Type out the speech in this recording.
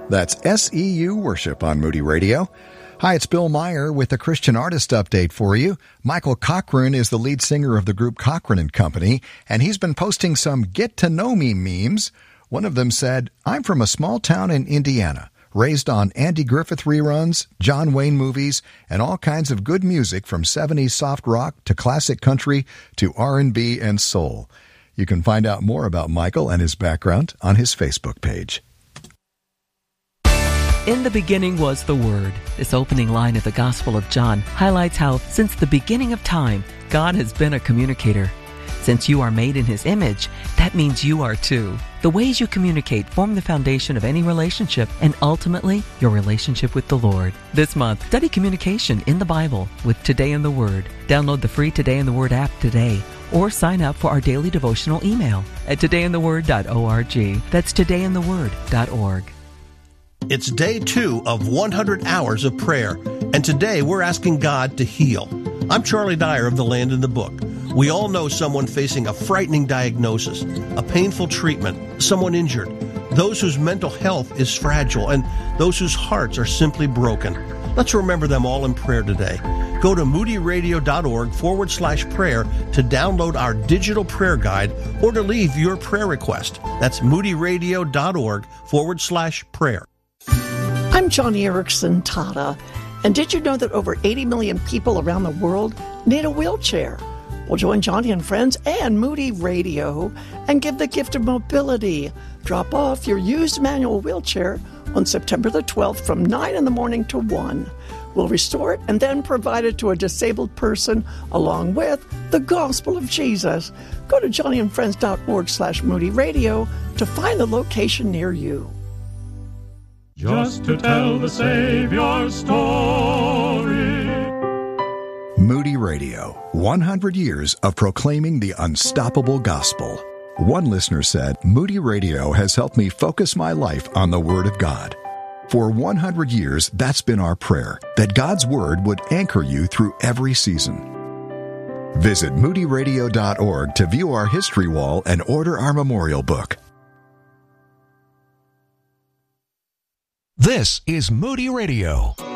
That's SEU Worship on Moody Radio. Hi, it's Bill Meyer with the Christian Artist Update for you. Michael Cochran is the lead singer of the group Cochran & Company, and he's been posting some get-to-know-me memes. One of them said, "I'm from a small town in Indiana, raised on Andy Griffith reruns, John Wayne movies, and all kinds of good music from 70s soft rock to classic country to R&B and soul." You can find out more about Michael and his background on his Facebook page. In the beginning was the Word. This opening line of the Gospel of John highlights how, since the beginning of time, God has been a communicator. Since you are made in His image, that means you are too. The ways you communicate form the foundation of any relationship and ultimately your relationship with the Lord. This month, study communication in the Bible with Today in the Word. Download the free Today in the Word app today or sign up for our daily devotional email at todayintheword.org. That's todayintheword.org. It's day 2 of 100 hours of prayer, and today we're asking God to heal. I'm Charlie Dyer of The Land in the Book. We all know someone facing a frightening diagnosis, a painful treatment, someone injured, those whose mental health is fragile, and those whose hearts are simply broken. Let's remember them all in prayer today. Go to moodyradio.org/prayer to download our digital prayer guide or to leave your prayer request. That's moodyradio.org/prayer. I'm Johnny Erickson Tata, and did you know that over 80 million people around the world need a wheelchair? Well, join Johnny and friends and Moody Radio and give the gift of mobility. Drop off your used manual wheelchair on September the 12th from 9 in the morning to 1. We'll restore it and then provide it to a disabled person along with the gospel of Jesus. Go to johnnyandfriends.org/Moody Radio to find the location near you. Just to tell the Savior's story. Moody Radio, 100 years of proclaiming the unstoppable gospel. One listener said, "Moody Radio has helped me focus my life on the Word of God." For 100 years, that's been our prayer, that God's Word would anchor you through every season. Visit moodyradio.org to view our history wall and order our memorial book. This is Moody Radio.